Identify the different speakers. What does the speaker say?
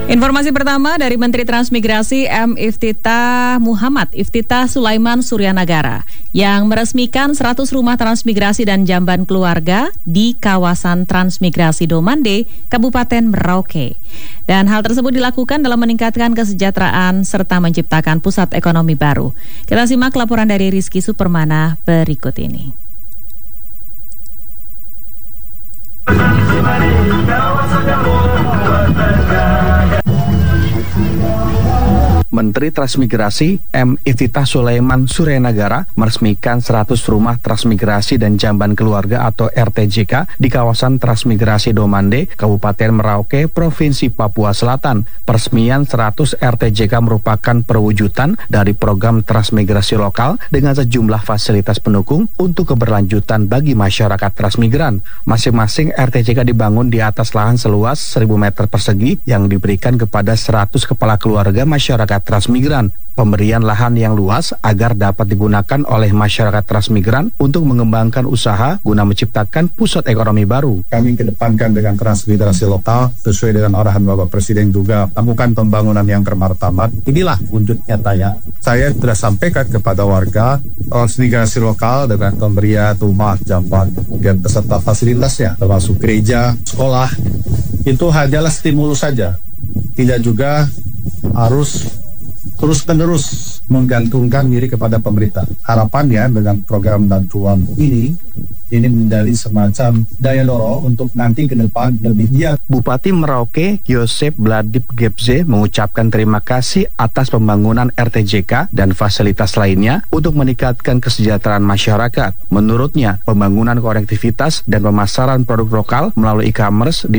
Speaker 1: Informasi pertama dari Menteri Transmigrasi M. Iftitah Sulaiman Suryanagara yang meresmikan 100 rumah transmigrasi dan jamban keluarga di kawasan transmigrasi Domande, Kabupaten Merauke. Dan hal tersebut dilakukan dalam meningkatkan kesejahteraan serta menciptakan pusat ekonomi baru. Kita simak laporan dari Rizky Supermana berikut ini.
Speaker 2: Menteri Transmigrasi M. Iftitah Sulaiman Suryanagara meresmikan 100 rumah transmigrasi dan jamban keluarga atau RTJK di kawasan transmigrasi Domande, Kabupaten Merauke, Provinsi Papua Selatan. Peresmian 100 RTJK merupakan perwujudan dari program transmigrasi lokal dengan sejumlah fasilitas pendukung untuk keberlanjutan bagi masyarakat transmigran. Masing-masing RTJK dibangun di atas lahan seluas 1.000 meter persegi yang diberikan kepada 100 kepala keluarga masyarakat transmigran. Pemberian lahan yang luas agar dapat digunakan oleh masyarakat transmigran untuk mengembangkan usaha guna menciptakan pusat ekonomi baru.
Speaker 3: Kami kedepankan dengan transmigrasi lokal sesuai dengan arahan Bapak Presiden juga lakukan pembangunan yang bermartabat. Inilah wujud nyatanya. Saya sudah sampaikan kepada warga transmigrasi lokal dengan pemberian rumah, jamban, kemudian beserta fasilitasnya termasuk gereja, sekolah. Itu hanyalah stimulus saja. Tidak juga harus terus-menerus menggantungkan diri kepada pemerintah. Harapannya dengan program bantuan ini menjadi semacam daya dorong untuk nanti ke depan lebih giat.
Speaker 2: Bupati Merauke Yosep Bladip Gebze mengucapkan terima kasih atas pembangunan RTJK dan fasilitas lainnya untuk meningkatkan kesejahteraan masyarakat. Menurutnya, pembangunan konektivitas dan pemasaran produk lokal melalui e-commerce